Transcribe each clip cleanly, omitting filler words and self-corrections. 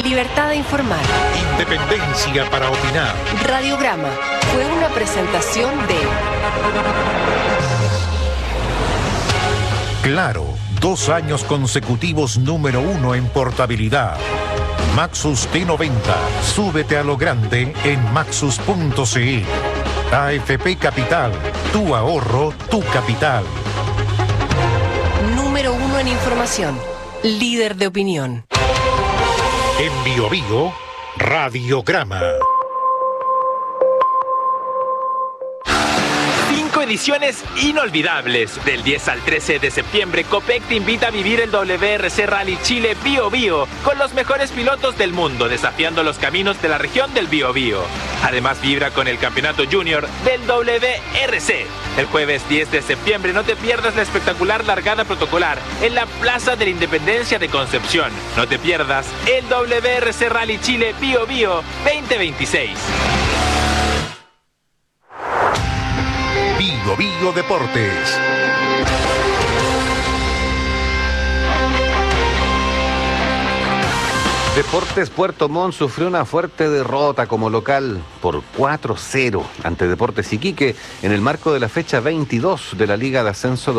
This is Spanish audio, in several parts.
Libertad de informar. Independencia para opinar. Radiograma fue una presentación de Claro, 2 años consecutivos número 1 en portabilidad. Maxus T90. Súbete a lo grande en maxus.cl. AFP Capital. Tu ahorro, tu capital. Número 1 en información. Líder de opinión. En Bio Bio, Radiograma. 5 ediciones inolvidables. Del 10 al 13 de septiembre, Copec te invita a vivir el WRC Rally Chile Bio Bio con los mejores pilotos del mundo desafiando los caminos de la región del Bio Bio. Además, vibra con el campeonato junior del WRC. El jueves 10 de septiembre no te pierdas la espectacular largada protocolar en la Plaza de la Independencia de Concepción. No te pierdas el WRC Rally Chile Bio Bio 2026. Bio Bio Deportes. Deportes Puerto Montt sufrió una fuerte derrota como local por 4-0 ante Deportes Iquique en el marco de la fecha 22 de la Liga de Ascenso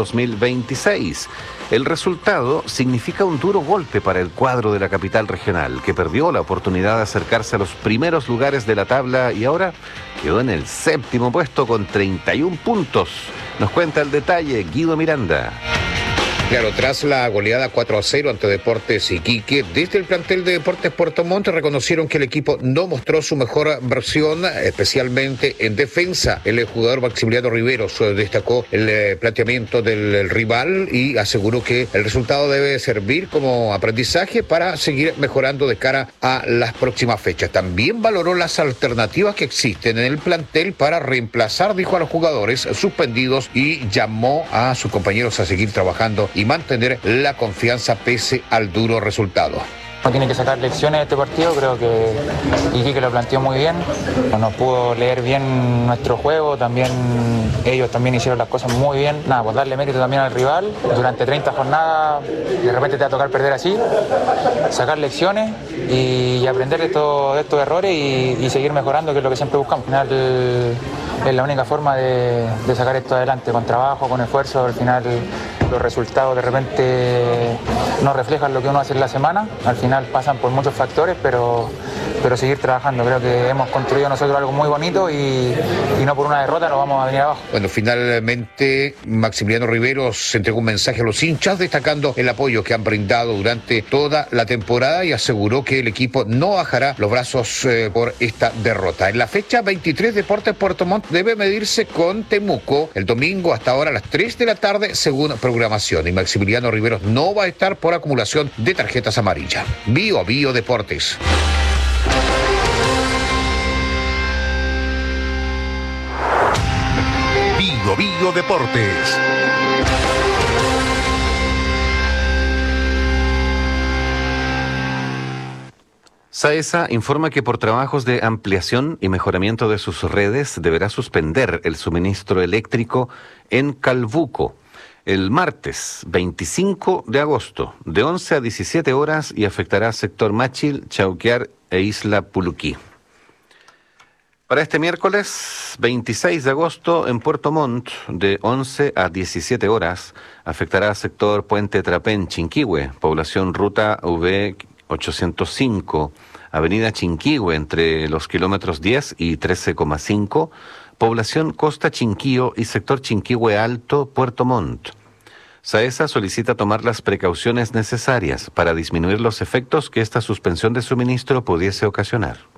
2026. El resultado significa un duro golpe para el cuadro de la capital regional, que perdió la oportunidad de acercarse a los primeros lugares de la tabla y ahora quedó en el 7º puesto con 31 puntos. Nos cuenta el detalle Guido Miranda. Claro, tras la goleada 4-0 ante Deportes Iquique, desde el plantel de Deportes Puerto Montt reconocieron que el equipo no mostró su mejor versión, especialmente en defensa. El jugador Maximiliano Riveros destacó el planteamiento del rival y aseguró que el resultado debe servir como aprendizaje para seguir mejorando de cara a las próximas fechas. También valoró las alternativas que existen en el plantel para reemplazar, dijo, a los jugadores suspendidos y llamó a sus compañeros a seguir trabajando y mantener la confianza pese al duro resultado. No tiene que sacar lecciones de este partido, creo que Iquique lo planteó muy bien, nos pudo leer bien nuestro juego, también ellos también hicieron las cosas muy bien. Nada, pues darle mérito también al rival, durante 30 jornadas de repente te va a tocar perder así, sacar lecciones y aprender de estos errores y seguir mejorando, que es lo que siempre buscamos. Al final es la única forma de sacar esto adelante, con trabajo, con esfuerzo. Al final los resultados de repente no reflejan lo que uno hace en la semana, al final pasan por muchos factores, pero seguir trabajando. Creo que hemos construido nosotros algo muy bonito y no por una derrota nos vamos a venir abajo. Bueno, finalmente Maximiliano Riveros entregó un mensaje a los hinchas destacando el apoyo que han brindado durante toda la temporada y aseguró que el equipo no bajará los brazos por esta derrota. En la fecha 23, Deportes Puerto Montt debe medirse con Temuco el domingo hasta ahora a las 3 de la tarde según programación, y Maximiliano Riveros no va a estar por acumulación de tarjetas amarillas. Bio Bio Deportes. Bio Bio Deportes. SAESA informa que por trabajos de ampliación y mejoramiento de sus redes deberá suspender el suministro eléctrico en Calbuco el martes 25 de agosto de 11 a 17 horas y afectará sector Machil, Chauquear e Isla Puluquí. Para este miércoles 26 de agosto en Puerto Montt de 11 a 17 horas afectará sector Puente Trapén, Chinquihue, población ruta V 805, avenida Chinquihue entre los kilómetros 10 y 13,5, población Costa Chinquío y sector Chinquihue Alto, Puerto Montt. SAESA solicita tomar las precauciones necesarias para disminuir los efectos que esta suspensión de suministro pudiese ocasionar.